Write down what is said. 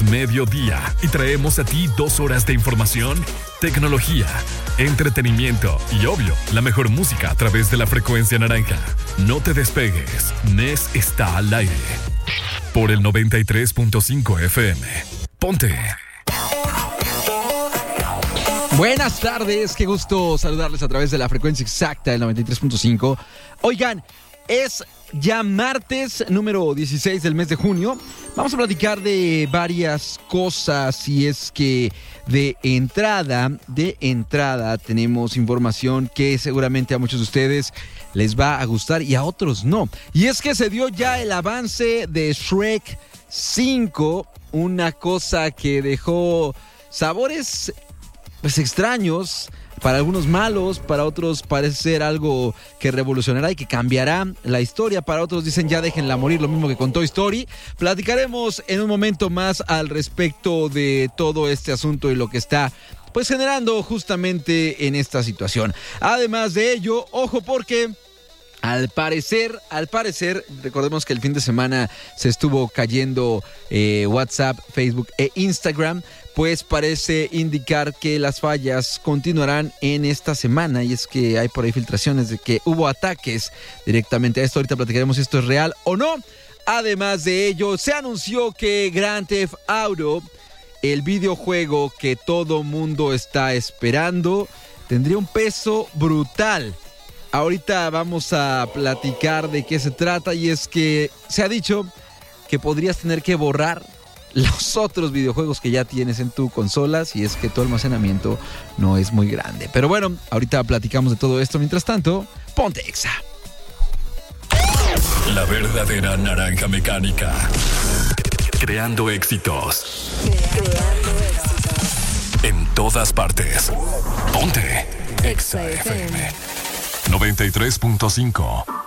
mediodía y traemos a ti 2 horas de información, tecnología, entretenimiento y, obvio, la mejor música a través de la frecuencia naranja. No te despegues, Nes está al aire por el 93.5 FM. Ponte. Buenas tardes, qué gusto saludarles a través de la frecuencia exacta del 93.5. Oigan, es ya martes número 16 del mes de junio. Vamos a platicar de varias cosas y es que de entrada tenemos información que seguramente a muchos de ustedes les va a gustar y a otros no. Y es que se dio ya el avance de Shrek 5, una cosa que dejó sabores pues extraños, para algunos malos, para otros parece ser algo que revolucionará y que cambiará la historia, para otros dicen ya déjenla morir, lo mismo que con Toy Story. Platicaremos en un momento más al respecto de todo este asunto y lo que está pues generando justamente en esta situación. Además de ello, ojo porque al parecer, recordemos que el fin de semana se estuvo cayendo WhatsApp, Facebook e Instagram, pues parece indicar que las fallas continuarán en esta semana y es que hay por ahí filtraciones de que hubo ataques directamente a esto. Ahorita platicaremos si esto es real o no. Además de ello, se anunció que Grand Theft Auto, el videojuego que todo mundo está esperando, tendría un peso brutal. Ahorita vamos a platicar de qué se trata y es que se ha dicho que podrías tener que borrar los otros videojuegos que ya tienes en tu consola si es que tu almacenamiento no es muy grande. Pero bueno, ahorita platicamos de todo esto. Mientras tanto, ponte Exa. La verdadera naranja mecánica. Creando éxitos. En todas partes. Ponte Exa FM 93.5.